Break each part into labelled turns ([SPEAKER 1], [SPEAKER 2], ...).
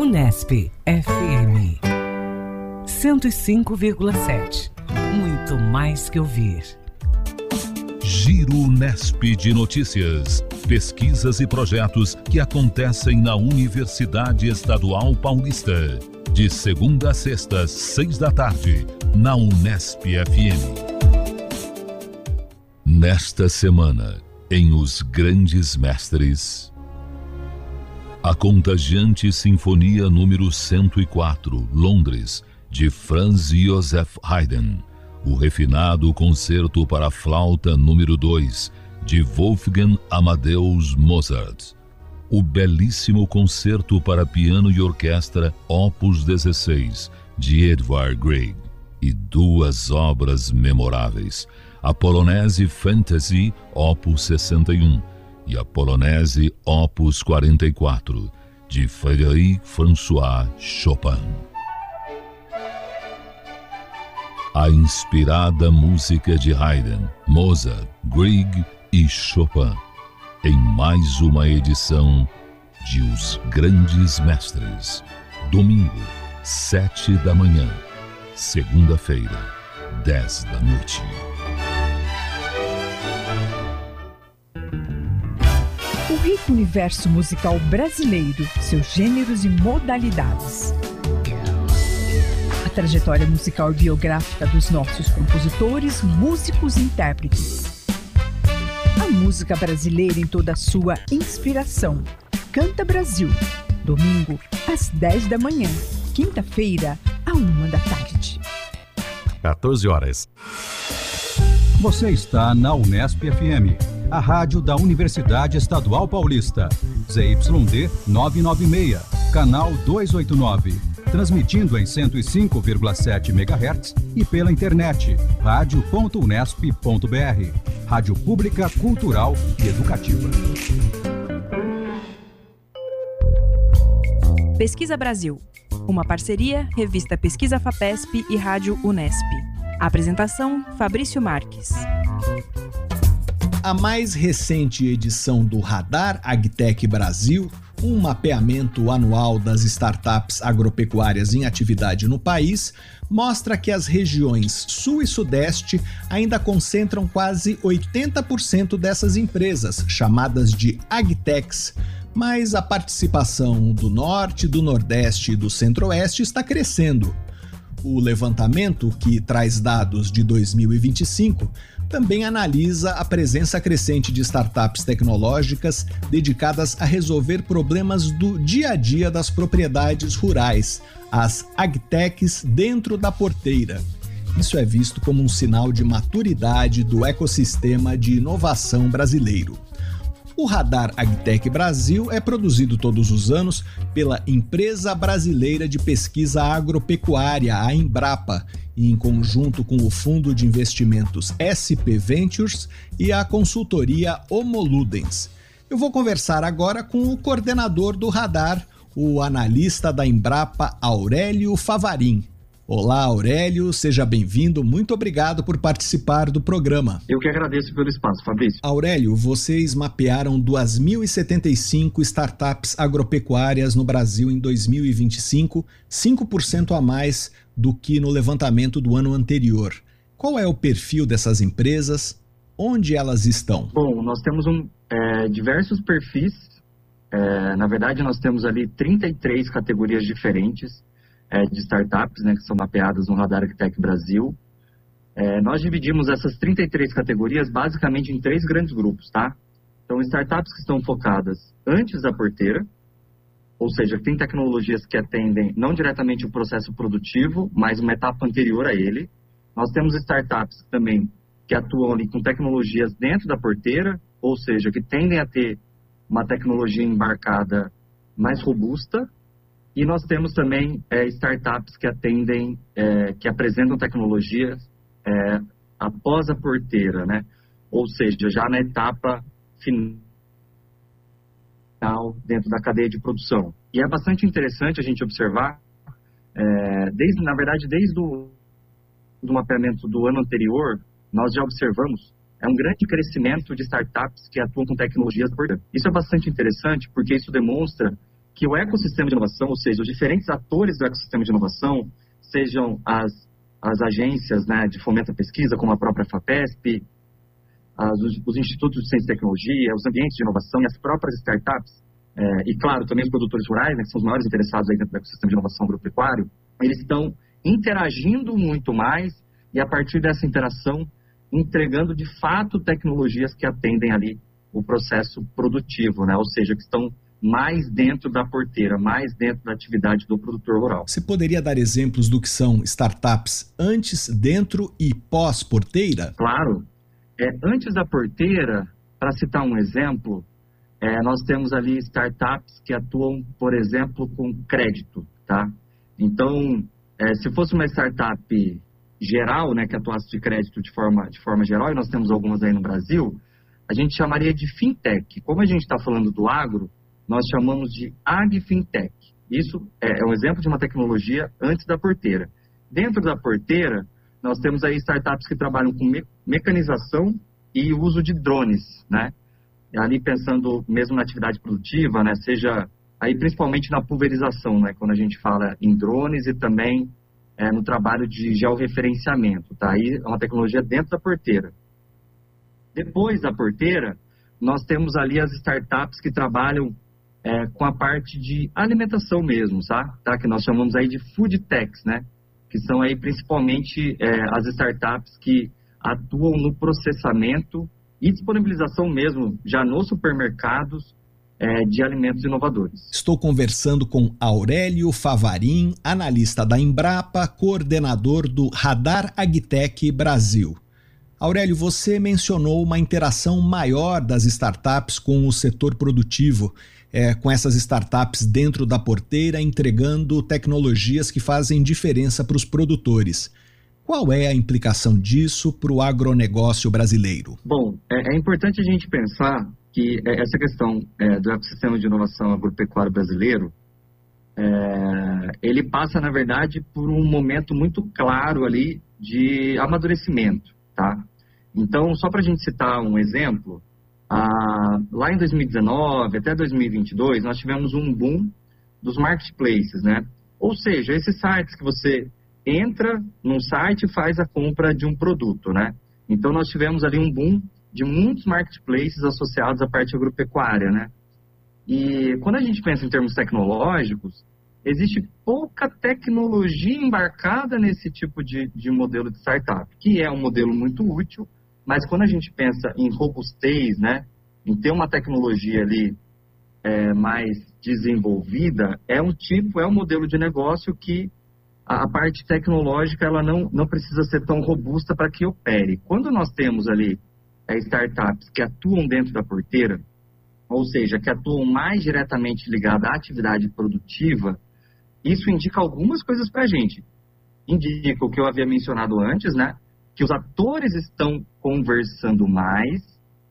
[SPEAKER 1] Unesp FM 105,7. Muito mais que ouvir.
[SPEAKER 2] Giro Unesp de notícias, pesquisas e projetos que acontecem na Universidade Estadual Paulista. De segunda a sexta, 6 da tarde, na Unesp FM. Nesta semana, em Os Grandes Mestres, a contagiante Sinfonia número 104, Londres, de Franz Joseph Haydn, o refinado Concerto para Flauta número 2, de Wolfgang Amadeus Mozart, o belíssimo Concerto para Piano e Orquestra Opus 16, de Edvard Grieg, e duas obras memoráveis, a Polonese Fantasy Opus 61 e a Polonese Opus 44, de Frédéric François Chopin. A inspirada música de Haydn, Mozart, Grieg e Chopin, em mais uma edição de Os Grandes Mestres. Domingo, 7 da manhã. Segunda-feira, 10 da noite.
[SPEAKER 3] O rico universo musical brasileiro, seus gêneros e modalidades. A trajetória musical e biográfica dos nossos compositores, músicos e intérpretes. A música brasileira em toda a sua inspiração. Canta Brasil. Domingo, às 10 da manhã. Quinta-feira, à 1 da tarde.
[SPEAKER 4] 14 horas. Você está na Unesp FM, a rádio da Universidade Estadual Paulista. ZYD 996, canal 289. Transmitindo em 105,7 MHz e pela internet, radio.unesp.br. Rádio Pública, Cultural e Educativa.
[SPEAKER 5] Pesquisa Brasil. Uma parceria, Revista Pesquisa FAPESP e Rádio Unesp. Apresentação, Fabrício Marques.
[SPEAKER 6] A mais recente edição do Radar AgTech Brasil, um mapeamento anual das startups agropecuárias em atividade no país, mostra que as regiões Sul e Sudeste ainda concentram quase 80% dessas empresas, chamadas de AgTechs, mas a participação do Norte, do Nordeste e do Centro-Oeste está crescendo. O levantamento, que traz dados de 2025, também analisa a presença crescente de startups tecnológicas dedicadas a resolver problemas do dia a dia das propriedades rurais, as AgTechs dentro da porteira. Isso é visto como um sinal de maturidade do ecossistema de inovação brasileiro. O Radar AgTech Brasil é produzido todos os anos pela Empresa Brasileira de Pesquisa Agropecuária, a Embrapa, em conjunto com o Fundo de Investimentos SP Ventures e a consultoria Homoludens. Eu vou conversar agora com o coordenador do Radar, o analista da Embrapa, Aurélio Favarin. Olá, Aurélio, seja bem-vindo. Muito obrigado por participar do programa.
[SPEAKER 7] Eu que agradeço pelo espaço, Fabrício.
[SPEAKER 6] Aurélio, vocês mapearam 2.075 startups agropecuárias no Brasil em 2025, 5% a mais do que no levantamento do ano anterior. Qual é o perfil dessas empresas? Onde elas estão?
[SPEAKER 7] Bom, nós temos diversos perfis. Na verdade, nós temos ali 33 categorias diferentes de startups, né, que são mapeadas no Radar AgTech Brasil. Nós dividimos essas 33 categorias basicamente em 3 grandes grupos, tá? Então, startups que estão focadas antes da porteira, ou seja, tem tecnologias que atendem não diretamente o processo produtivo, mas uma etapa anterior a ele. Nós temos startups também que atuam ali com tecnologias dentro da porteira, ou seja, que tendem a ter uma tecnologia embarcada mais robusta. E nós temos também startups que atendem, que apresentam tecnologias após a porteira, né? Ou seja, já na etapa final dentro da cadeia de produção. E é bastante interessante a gente observar, desde o mapeamento do ano anterior, nós já observamos um grande crescimento de startups que atuam com tecnologias. Isso é bastante interessante porque isso demonstra que o ecossistema de inovação, ou seja, os diferentes atores do ecossistema de inovação, sejam as agências, né, de fomento à pesquisa, como a própria FAPESP, os institutos de ciência e tecnologia, os ambientes de inovação e as próprias startups, e claro, também os produtores rurais, né, que são os maiores interessados aí dentro do ecossistema de inovação agropecuário, eles estão interagindo muito mais e a partir dessa interação entregando de fato tecnologias que atendem ali o processo produtivo, né, ou seja, que estão mais dentro da porteira, mais dentro da atividade do produtor rural.
[SPEAKER 6] Você poderia dar exemplos do que são startups antes, dentro e pós-porteira?
[SPEAKER 7] Claro. Antes da porteira, para citar um exemplo, nós temos ali startups que atuam, por exemplo, com crédito, tá? Então, se fosse uma startup geral, né, que atuasse de crédito de forma geral, e nós temos algumas aí no Brasil, a gente chamaria de fintech. Como a gente está falando do agro, nós chamamos de agfintech. Isso é um exemplo de uma tecnologia antes da porteira. Dentro da porteira, nós temos aí startups que trabalham com mecanização e uso de drones, né? Ali pensando mesmo na atividade produtiva, né? Seja aí principalmente na pulverização, né? Quando a gente fala em drones e também no trabalho de georreferenciamento, tá? Aí é uma tecnologia dentro da porteira. Depois da porteira, nós temos ali as startups que trabalham com a parte de alimentação mesmo, tá? Que nós chamamos aí de food techs, né? Que são aí principalmente as startups que atuam no processamento e disponibilização mesmo, já nos supermercados, de alimentos inovadores.
[SPEAKER 6] Estou conversando com Aurélio Favarin, analista da Embrapa, coordenador do Radar Agtech Brasil. Aurélio, você mencionou uma interação maior das startups com o setor produtivo, com essas startups dentro da porteira, entregando tecnologias que fazem diferença para os produtores. Qual é a implicação disso para o agronegócio brasileiro?
[SPEAKER 7] Bom, é importante a gente pensar que essa questão do ecossistema de inovação agropecuário brasileiro, ele passa, na verdade, por um momento muito claro ali de amadurecimento, tá? Então, só para a gente citar um exemplo, lá em 2019 até 2022, nós tivemos um boom dos marketplaces, né? Ou seja, esses sites que você entra num site e faz a compra de um produto, né? Então, nós tivemos ali um boom de muitos marketplaces associados à parte agropecuária, né? E quando a gente pensa em termos tecnológicos, existe pouca tecnologia embarcada nesse tipo de modelo de startup, que é um modelo muito útil, mas quando a gente pensa em robustez, né, em ter uma tecnologia ali mais desenvolvida, é um modelo de negócio que a parte tecnológica ela não precisa ser tão robusta para que opere. Quando nós temos ali startups que atuam dentro da porteira, ou seja, que atuam mais diretamente ligadas à atividade produtiva, isso indica algumas coisas para a gente. Indica o que eu havia mencionado antes, né? Que os atores estão conversando mais.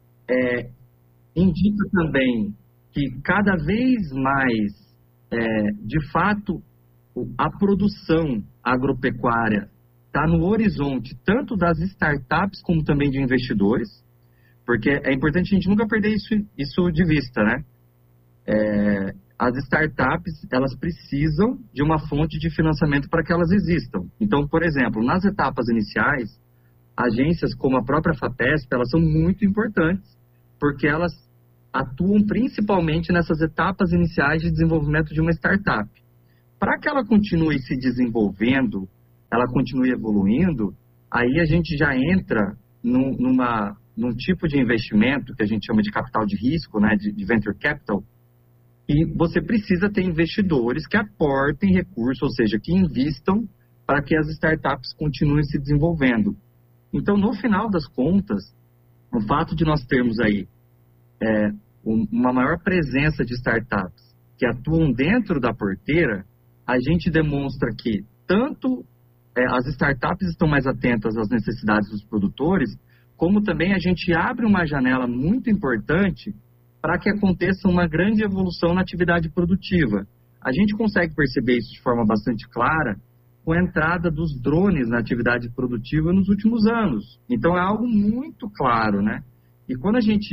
[SPEAKER 7] Indica também que cada vez mais, de fato, a produção agropecuária está no horizonte tanto das startups como também de investidores, porque é importante a gente nunca perder isso de vista, né? As startups, elas precisam de uma fonte de financiamento para que elas existam. Então, por exemplo, nas etapas iniciais, agências como a própria FAPESP, elas são muito importantes, porque elas atuam principalmente nessas etapas iniciais de desenvolvimento de uma startup. Para que ela continue se desenvolvendo, ela continue evoluindo, aí a gente já entra num tipo de investimento que a gente chama de capital de risco, né, de venture capital, e você precisa ter investidores que aportem recursos, ou seja, que invistam para que as startups continuem se desenvolvendo. Então, no final das contas, o fato de nós termos aí uma maior presença de startups que atuam dentro da porteira, a gente demonstra que tanto as startups estão mais atentas às necessidades dos produtores, como também a gente abre uma janela muito importante para que aconteça uma grande evolução na atividade produtiva. A gente consegue perceber isso de forma bastante clara com a entrada dos drones na atividade produtiva nos últimos anos. Então, é algo muito claro, né? E quando a gente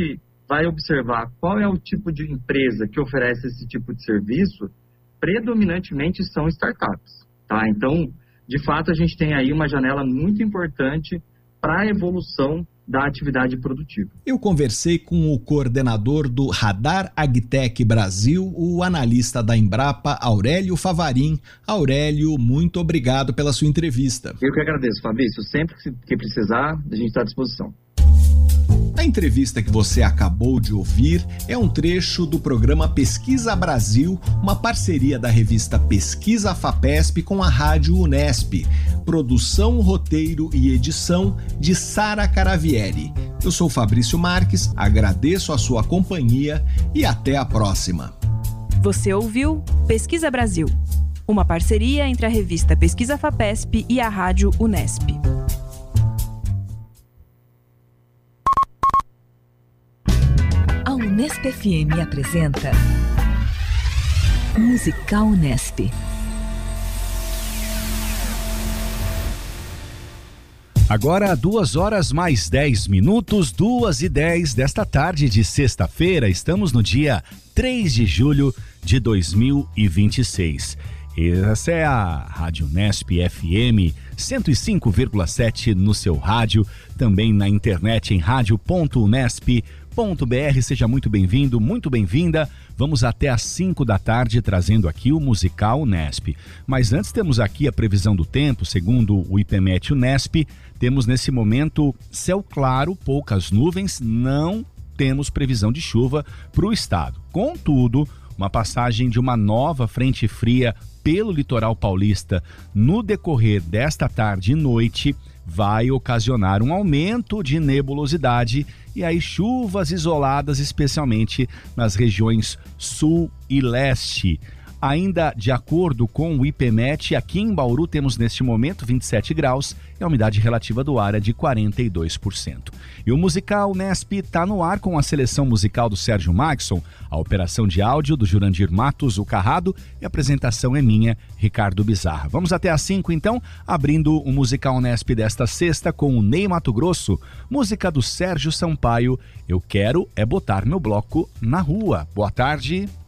[SPEAKER 7] vai observar qual é o tipo de empresa que oferece esse tipo de serviço, predominantemente são startups, tá? Então, de fato, a gente tem aí uma janela muito importante para a evolução da atividade produtiva.
[SPEAKER 6] Eu conversei com o coordenador do Radar Agtech Brasil, o analista da Embrapa, Aurélio Favarin. Aurélio, muito obrigado pela sua entrevista.
[SPEAKER 7] Eu que agradeço, Fabrício. Sempre que precisar, a gente está à disposição.
[SPEAKER 6] A entrevista que você acabou de ouvir é um trecho do programa Pesquisa Brasil, uma parceria da revista Pesquisa FAPESP com a Rádio Unesp. Produção, roteiro e edição de Sara Caravieri. Eu sou Fabrício Marques, agradeço a sua companhia e até a próxima.
[SPEAKER 5] Você ouviu Pesquisa Brasil, uma parceria entre a revista Pesquisa FAPESP e a Rádio Unesp.
[SPEAKER 3] A Unesp FM apresenta Musical Unesp.
[SPEAKER 8] Agora, 2h mais 10 minutos, 2h10 desta tarde de sexta-feira. Estamos no dia 3 de julho de 2026. Essa é a Rádio Unesp FM 105,7 no seu rádio, também na internet em radio.unesp.br. Seja muito bem-vindo, muito bem-vinda. Vamos até às 5 da tarde trazendo aqui o Musical Unesp. Mas antes temos aqui a previsão do tempo, segundo o IPMET Unesp. Temos nesse momento céu claro, poucas nuvens, não temos previsão de chuva para o estado. Contudo, uma passagem de uma nova frente fria pelo litoral paulista no decorrer desta tarde e noite vai ocasionar um aumento de nebulosidade e aí chuvas isoladas, especialmente nas regiões sul e leste. Ainda de acordo com o IPMET, aqui em Bauru temos neste momento 27 graus e a umidade relativa do ar é de 42%. E o Musical Unesp está no ar com a seleção musical do Sérgio Maxson, a operação de áudio do Jurandir Matos, o Carrado, e a apresentação é minha, Ricardo Bizarra. Vamos até às 5 então, abrindo o Musical Unesp desta sexta com o Ney Mato Grosso, música do Sérgio Sampaio, Eu Quero É Botar Meu Bloco na Rua. Boa tarde.